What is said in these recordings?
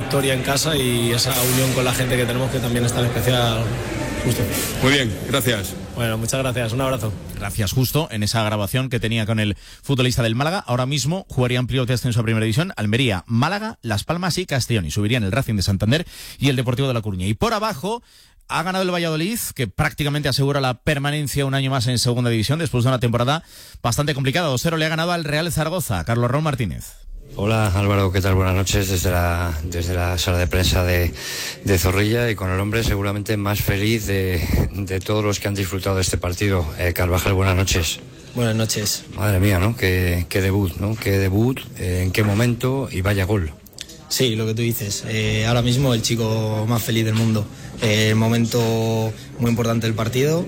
victoria en casa y esa unión con la gente que tenemos, que también es tan especial, Justo. Muy bien, gracias. Bueno, muchas gracias, un abrazo. Gracias, Justo, en esa grabación que tenía con el futbolista del Málaga. Ahora mismo jugarían playoff de ascenso a Primera División Almería, Málaga, Las Palmas y Castellón, y subirían el Racing de Santander y el Deportivo de La Coruña. Y por abajo ha ganado el Valladolid, que prácticamente asegura la permanencia un año más en Segunda División después de una temporada bastante complicada. 2-0 le ha ganado al Real Zaragoza. Carlos Raúl Martínez. Hola Álvaro, ¿qué tal? Buenas noches desde la sala de prensa de Zorrilla, y con el hombre seguramente más feliz de todos los que han disfrutado de este partido. Carvajal, buenas noches. Buenas noches. Madre mía, ¿no? Qué debut, ¿no? Qué debut, en qué momento, y vaya gol. Sí, lo que tú dices. Ahora mismo el chico más feliz del mundo. El momento muy importante del partido.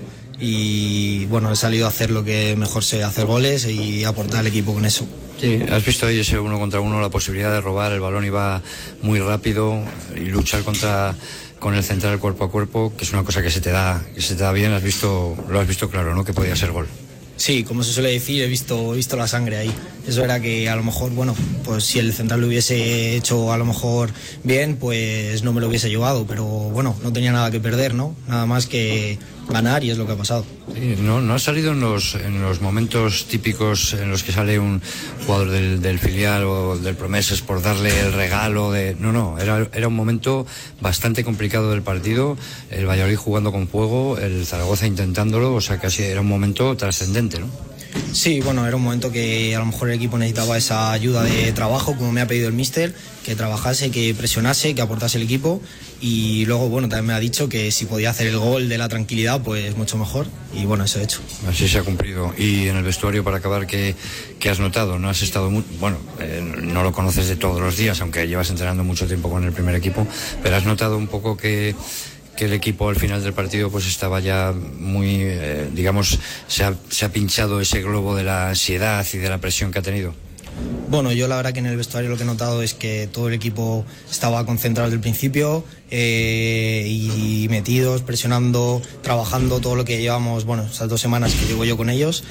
Y bueno, he salido a hacer lo que mejor sé, hacer goles y aportar al equipo con eso. Sí, has visto ahí ese 1 contra 1, la posibilidad de robar, el balón iba muy rápido, y luchar con el central cuerpo a cuerpo, que es una cosa que se te da bien. Lo has visto claro, ¿no? Que podía ser gol. Sí, como se suele decir, he visto la sangre ahí. Eso era que a lo mejor, bueno, pues si el central lo hubiese hecho a lo mejor bien, pues no me lo hubiese llevado, pero bueno, no tenía nada que perder, ¿no? Nada más que ganar, y es lo que ha pasado. Sí, no ha salido en los momentos típicos en los que sale un jugador del filial o del Promesas por darle el regalo de... No, era un momento bastante complicado del partido, el Valladolid jugando con fuego, el Zaragoza intentándolo, o sea que así era un momento trascendente, ¿no? Sí, bueno, era un momento que a lo mejor el equipo necesitaba esa ayuda de trabajo, como me ha pedido el míster, que trabajase, que presionase, que aportase el equipo, y luego, bueno, también me ha dicho que si podía hacer el gol de la tranquilidad, pues mucho mejor, y bueno, eso he hecho. Así se ha cumplido. Y en el vestuario, para acabar, ¿qué has notado? No has estado no lo conoces de todos los días, aunque llevas entrenando mucho tiempo con el primer equipo, pero has notado un poco que el equipo al final del partido pues estaba ya muy, se ha pinchado ese globo de la ansiedad y de la presión que ha tenido. Bueno, yo la verdad que en el vestuario lo que he notado es que todo el equipo estaba concentrado desde el principio, y metidos, presionando, trabajando todo lo que llevamos, bueno, esas 2 semanas que llevo yo con ellos.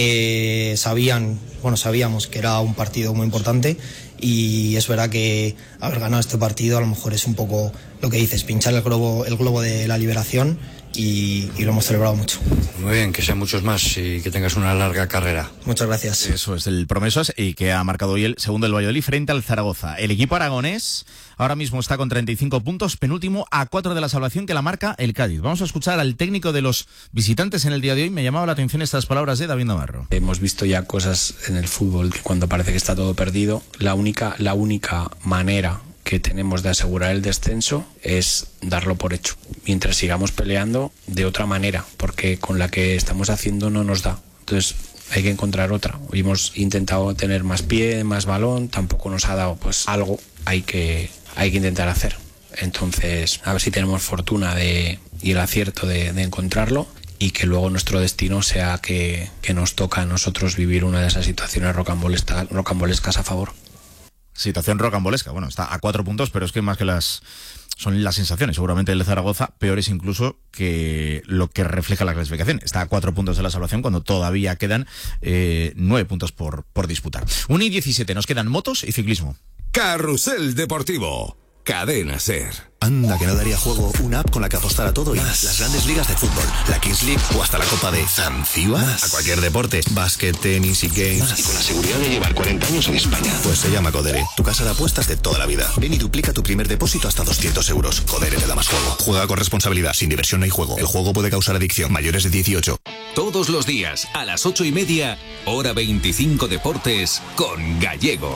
Sabíamos que era un partido muy importante, y es verdad que haber ganado este partido a lo mejor es un poco lo que dices, pinchar el globo de la liberación, y lo hemos celebrado mucho. Muy bien, que sean muchos más y que tengas una larga carrera. Muchas gracias. Eso es el Promesas, y que ha marcado hoy el segundo del Valladolid frente al Zaragoza. El equipo aragonés ahora mismo está con 35 puntos, penúltimo, a 4 de la salvación, que la marca el Cádiz. Vamos a escuchar al técnico de los visitantes en el día de hoy. Me llamaba la atención estas palabras de David Navarro. Hemos visto ya cosas en el fútbol que cuando parece que está todo perdido, la única manera que tenemos de asegurar el descenso es darlo por hecho, mientras sigamos peleando de otra manera, porque con la que estamos haciendo no nos da. Entonces hay que encontrar otra. Hoy hemos intentado tener más pie, más balón, tampoco nos ha dado, pues algo hay que intentar hacer. Entonces a ver si tenemos fortuna y el acierto de encontrarlo, y que luego nuestro destino sea que nos toca a nosotros vivir una de esas situaciones rocambolescas a favor. Situación rocambolesca. Bueno, está a 4 puntos, pero es que más que son las sensaciones. Seguramente el de Zaragoza peores incluso que lo que refleja la clasificación. Está a 4 puntos de la salvación cuando todavía quedan 9 puntos por disputar. 1:17, nos quedan motos y ciclismo. Carrusel Deportivo, Cadena SER. Anda, que no daría juego una app con la que apostar a todo y más. Las grandes ligas de fútbol, la Kings League o hasta la Copa de Zanzíbar. A cualquier deporte, básquet, tenis y games. Más. Y con la seguridad de llevar 40 años en España. Pues se llama Codere, tu casa de apuestas de toda la vida. Ven y duplica tu primer depósito hasta 200 euros. Codere te da más juego. Juega con responsabilidad, sin diversión no hay juego. El juego puede causar adicción. Mayores de 18. Todos los días, a las 8:30, hora 25 Deportes, con Gallego.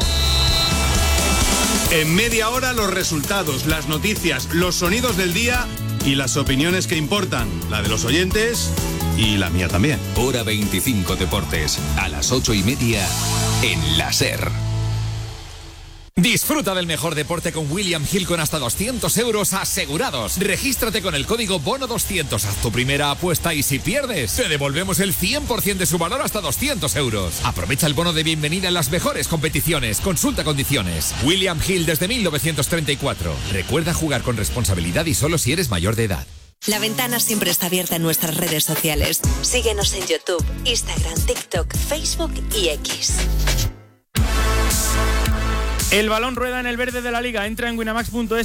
En media hora, los resultados, las noticias, los sonidos del día y las opiniones que importan, la de los oyentes y la mía también. Hora 25 Deportes, a las 8:30, en la SER. Disfruta del mejor deporte con William Hill con hasta 200 euros asegurados. Regístrate con el código BONO200. Haz tu primera apuesta y si pierdes, te devolvemos el 100% de su valor hasta 200 euros. Aprovecha el bono de bienvenida en las mejores competiciones. Consulta condiciones. William Hill desde 1934. Recuerda jugar con responsabilidad y solo si eres mayor de edad. La Ventana siempre está abierta en nuestras redes sociales. Síguenos en YouTube, Instagram, TikTok, Facebook y X. El balón rueda en el verde de la Liga. Entra en winamax.es